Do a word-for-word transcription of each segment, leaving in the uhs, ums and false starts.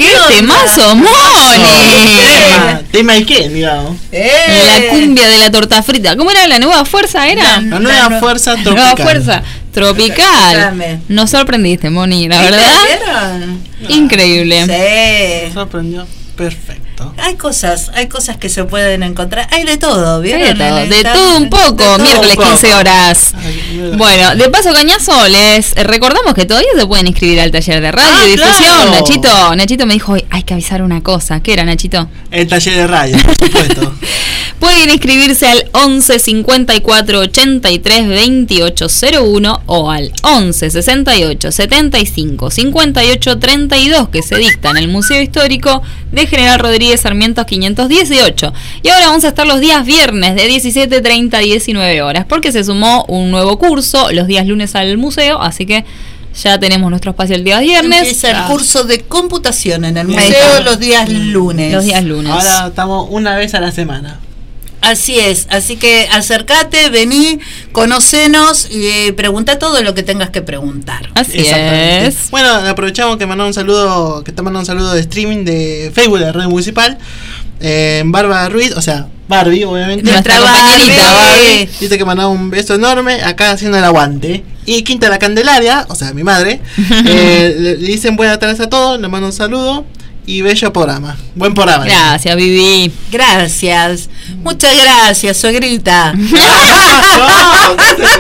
¿Qué temazo, Moni? ¿Tema y qué, digamos? Eh. La cumbia de la torta frita. ¿Cómo era? ¿La nueva fuerza era? La, la nueva la fuerza tropical. Nueva fuerza tropical. Nos sorprendiste, Moni, la verdad. ¿Vieron? Increíble. Sí. Me sorprendió. Perfecto. Hay cosas, hay cosas que se pueden encontrar. Hay de todo, ¿vieron? Hay de todo, de todo un poco. Todo miércoles un poco. quince horas. Ay, bueno, de paso, Cañazo, les recordamos que todavía se pueden inscribir al taller de radio ah, y difusión. Claro. Nachito, Nachito me dijo, hay que avisar una cosa. ¿Qué era, Nachito? El taller de radio, por supuesto. Pueden inscribirse al once cincuenta y cuatro ochenta y tres veintiocho cero uno o al once sesenta y ocho setenta y cinco cincuenta y ocho treinta y dos que se dicta en el Museo Histórico de General Rodríguez Sarmiento quinientos dieciocho. Y ahora vamos a estar los días viernes de diecisiete treinta a diecinueve horas porque se sumó un nuevo curso los días lunes al museo, así que ya tenemos nuestro espacio el día viernes. Empieza el ah. curso de computación en el museo los días lunes. Los días lunes. Ahora estamos una vez a la semana. Así es, así que acércate, vení, conocenos y eh, pregunta todo lo que tengas que preguntar. Así es. Bueno, aprovechamos que mandó un saludo, que te mandó un saludo de streaming de Facebook de Red Municipal. Eh, Bárbara Ruiz, o sea, Barbie, obviamente. Nuestra compañerita Barbie. Dice que mandó un beso enorme, acá haciendo el aguante. Y Quinta La Candelaria, o sea, mi madre, eh, le, le dicen buenas tardes a todos, le mando un saludo. Y bello programa. Buen programa. Gracias, Vivi. Gracias. Muchas gracias, suegrita. No, no,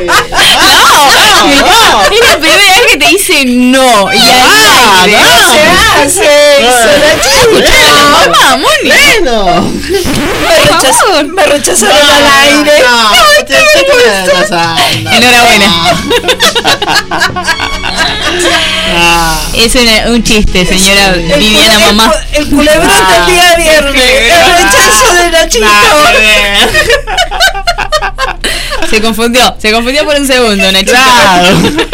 no. Es la primera vez que te dice no. Y ah, no, no se hace. No, mamá, Moni. Bueno. Me rechazaron al aire. No, no, te, te, te Enhorabuena. Ah. Es una, un chiste, señora el, Viviana el, mamá. El, el culebrón ah, del día viernes. El rechazo de Nachito. Se confundió, se confundió por un segundo, Nachito. Claro.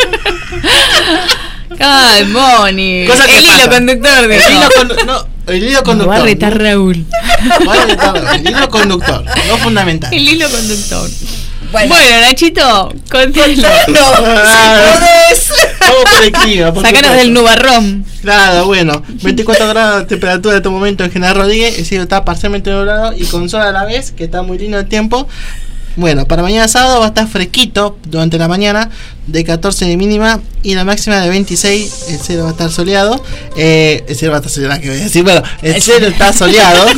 Ay, Moni. El hilo pasa. conductor de el hilo, con, no, el hilo conductor. Va a retar Raúl. Va a retar El hilo conductor, no fundamental. El hilo conductor. Bueno, bueno Nachito, contigo. No, ah, si podés. Vamos por el clima. Sácanos del nubarrón. Claro, bueno. veinticuatro grados de temperatura de este momento en General Rodríguez. El cielo está parcialmente nublado y con sol a la vez, que está muy lindo el tiempo. Bueno, para mañana sábado va a estar fresquito durante la mañana, de catorce de mínima y la máxima de veintiséis. El cielo va a estar soleado. Eh, el cielo va a estar soleado, ¿qué voy a decir? Bueno, el cielo está soleado.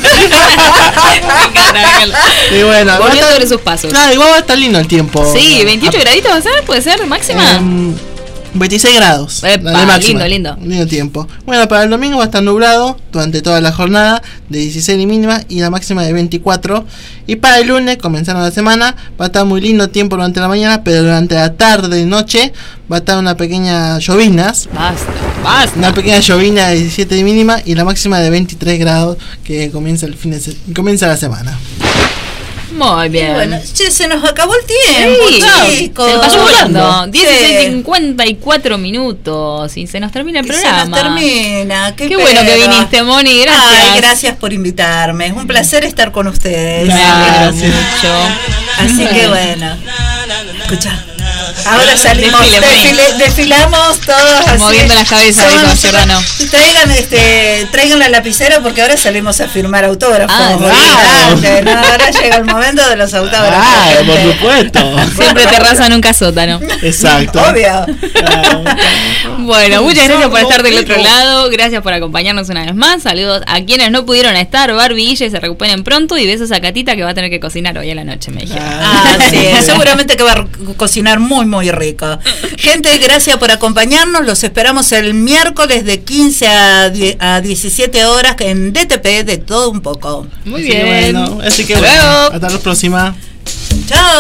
Y bueno, volviendo estar, sobre sus pasos. Claro, igual va a estar lindo el tiempo. Sí, veintiocho graditos va a ser, puede ser máxima. Um, veintiséis grados. Epa, máxima, lindo, lindo. Lindo tiempo. Bueno, para el domingo va a estar nublado durante toda la jornada, de dieciséis de mínima y la máxima de veinticuatro. Y para el lunes, comenzando la semana, va a estar muy lindo tiempo durante la mañana, pero durante la tarde y noche va a estar una pequeña llovinas. Basta, basta. Una pequeña llovina de diecisiete de mínima y la máxima de veintitrés grados que comienza el fin de se comienza la semana. Muy bien. Bueno, che, se nos acabó el tiempo, sí, chicos. Se nos pasó volando. dieciséis cincuenta y cuatro minutos y se nos termina el y programa. Se nos termina. Qué, Qué bueno que viniste, Moni. Gracias. Ay, gracias por invitarme. Es un placer estar con ustedes. Gracias mucho. Así que bueno. Escucha. Ahora salimos, Desfile, desfile, desfilamos todos así. Moviendo las cabezas, dijo Giordano. Traigan, este, traigan la lapicera porque ahora salimos a firmar autógrafos. Ah, wow. No, ahora llega el momento de los autógrafos. Ah, por supuesto. Siempre te rasan nunca sótano. Exacto. Obvio. Bueno, muchas gracias por estar del otro lado. Gracias por acompañarnos una vez más. Saludos a quienes no pudieron estar. Barbie y Guille se recuperen pronto. Y besos a Catita que va a tener que cocinar hoy a la noche, me dijeron. Ah, sí. Seguramente que va a cocinar muy, muy rico. Gente, gracias por acompañarnos. Los esperamos el miércoles de quince a diecisiete horas en D T P de todo un poco. Muy así bien. Que bueno, así que bueno, hasta la próxima. Chao.